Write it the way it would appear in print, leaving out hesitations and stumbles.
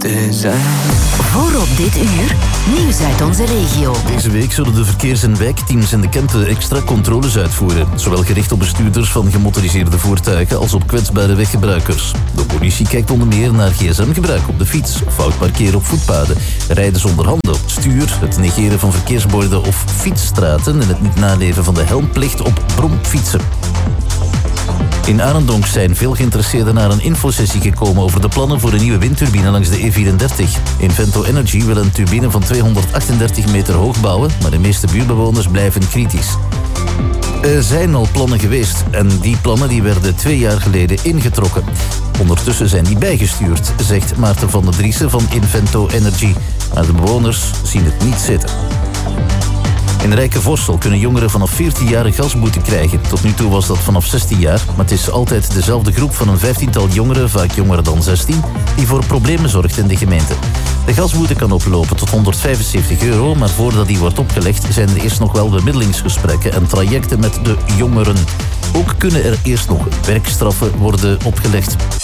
te zijn. Voorop dit uur, nieuws uit onze regio. Deze week zullen de verkeers- en wijkteams in de Kempen extra controles uitvoeren. Zowel gericht op bestuurders van gemotoriseerde voertuigen als op kwetsbare weggebruikers. De politie kijkt onder meer naar gsm-gebruik op de fiets, fout parkeren op voetpaden, rijden zonder handen op het stuur, het negeren van verkeersborden of fietsstraten en het niet naleven van de helmplicht op bromfietsen. In Arendonk zijn veel geïnteresseerden naar een infosessie gekomen over de plannen voor een nieuwe windturbine langs de E34. Invento Energy wil een turbine van 238 meter hoog bouwen, maar de meeste buurtbewoners blijven kritisch. Er zijn al plannen geweest en die plannen die werden 2 jaar geleden ingetrokken. Ondertussen zijn die bijgestuurd, zegt Maarten van der Driessen van Invento Energy. Maar de bewoners zien het niet zitten. In Rijkenvorsel kunnen jongeren vanaf 14 jaar een gasboete krijgen. Tot nu toe was dat vanaf 16 jaar, maar het is altijd dezelfde groep van een 15-tal jongeren, vaak jonger dan 16, die voor problemen zorgt in de gemeente. De gasboete kan oplopen tot €175, maar voordat die wordt opgelegd zijn er eerst nog wel bemiddelingsgesprekken en trajecten met de jongeren. Ook kunnen er eerst nog werkstraffen worden opgelegd.